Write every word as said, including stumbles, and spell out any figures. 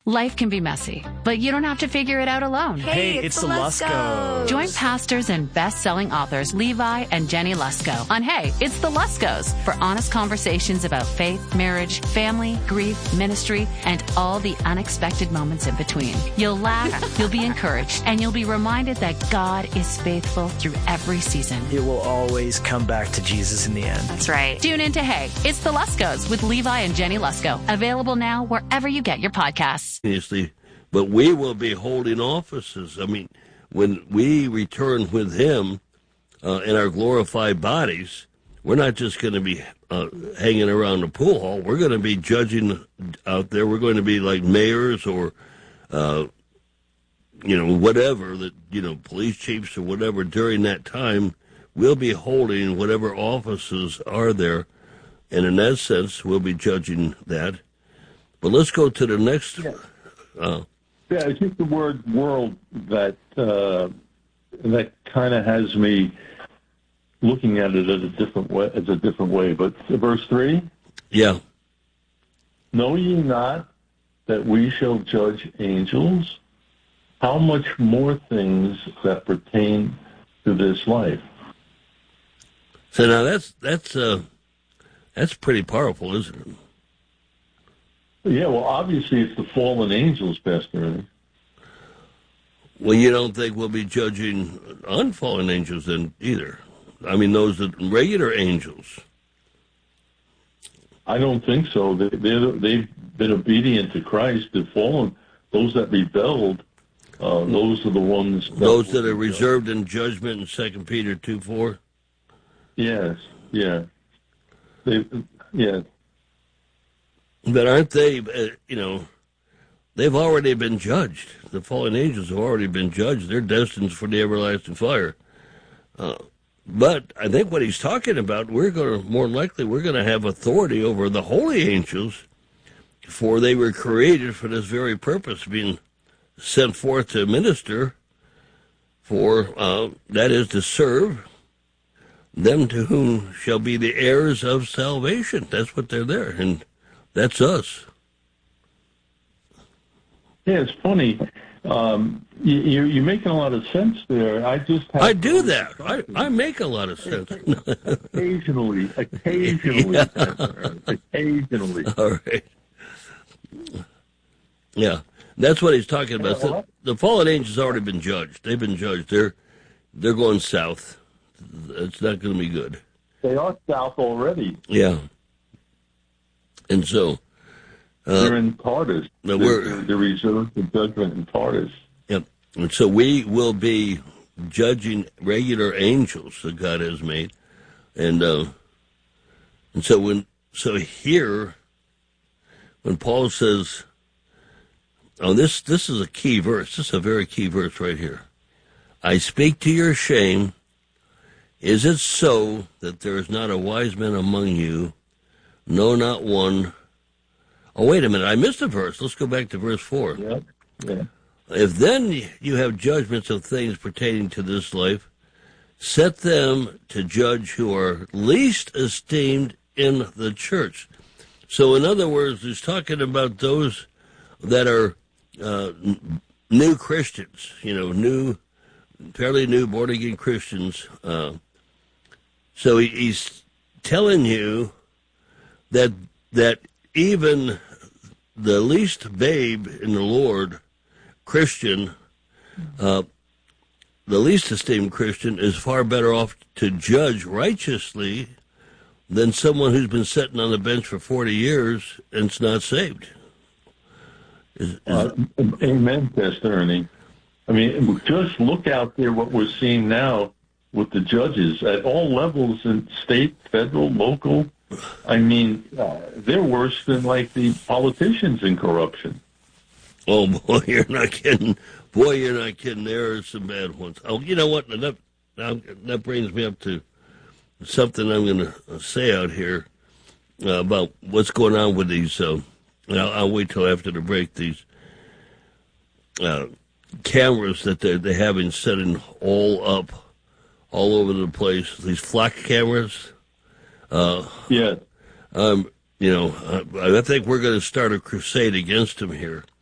Life can be messy, but you don't have to figure it out alone. Hey, it's, it's the Luskos. Join pastors and best-selling authors Levi and Jenny Lusko on Hey, It's the Luskos for honest conversations about faith, marriage, family, grief, ministry, and all the unexpected moments in between. You'll laugh, you'll be encouraged, and you'll be reminded that God is faithful through every season. It will always come back to Jesus in the end. That's right. Tune in to Hey, It's the Luskos with Levi and Jenny Lusko. Available now wherever you get your podcasts. But we will be holding offices. I mean, when we return with him uh, in our glorified bodies, we're not just going to be uh, hanging around the pool hall. We're going to be judging out there. We're going to be like mayors or, uh, you know, whatever, that, you know, police chiefs or whatever. During that time, we'll be holding whatever offices are there. And in that sense, we'll be judging that. But let's go to the next. Yeah, uh, yeah it's just the word world that uh, that kind of has me looking at it as a different way. As a different way. But verse three. Yeah. Know ye not that we shall judge angels? How much more things that pertain to this life? So now that's that's uh, that's pretty powerful, isn't it? Yeah, well, obviously it's the fallen angels, Pastor Ernie. Well, you don't think we'll be judging unfallen angels then either? I mean, those that regular angels. I don't think so. They, they're, they've been obedient to Christ. The fallen, those that rebelled, uh, those are the ones. That those that are reserved in judgment in Second Peter two four. Yes. Yeah. They. Yeah. But aren't they, uh, you know, they've already been judged. The fallen angels have already been judged. They're destined for the everlasting fire. Uh, but I think what he's talking about, we're going to, more likely, we're going to have authority over the holy angels, for they were created for this very purpose, being sent forth to minister for, uh, that is, to serve them to whom shall be the heirs of salvation. That's what they're there. And that's us. Yeah, it's funny. Um, you, you're making a lot of sense there. I just have I do that. I, I make a lot of sense. occasionally, occasionally, yeah. occasionally. All right. Yeah, that's what he's talking about. The, the fallen angels already been judged. They've been judged. They're they're going south. It's not going to be good. They are south already. Yeah. And so uh, they're in Tartarus. They're, they're, they're reserved for judgment in Tartarus. Yep. And so we will be judging regular angels that God has made, and uh, and so when so here, when Paul says, "Oh, this this is a key verse. This is a very key verse right here. I speak to your shame. Is it so that there is not a wise man among you?" No, not one. Oh, wait a minute. I missed a verse. Let's go back to verse four. Yep. Yeah. If then you have judgments of things pertaining to this life, set them to judge who are least esteemed in the church. So, in other words, he's talking about those that are uh, new Christians, you know, new, fairly new born-again Christians. Uh, so he, he's telling you that that even the least babe in the Lord, Christian, uh, the least esteemed Christian, is far better off to judge righteously than someone who's been sitting on the bench for forty years and's not saved. Is, is uh, amen, Pastor Ernie. I mean, just look out there what we're seeing now with the judges at all levels, in state, federal, local. I mean, uh, they're worse than, like, the politicians in corruption. Oh, boy, you're not kidding. Boy, you're not kidding. There are some bad ones. Oh, you know what? That, that brings me up to something I'm going to say out here uh, about what's going on with these. Uh, I'll, I'll wait till after the break. These uh, cameras that they're, they're having setting all up, all over the place. These flock cameras. Uh, yeah. Um, you know, I, I think we're going to start a crusade against them here.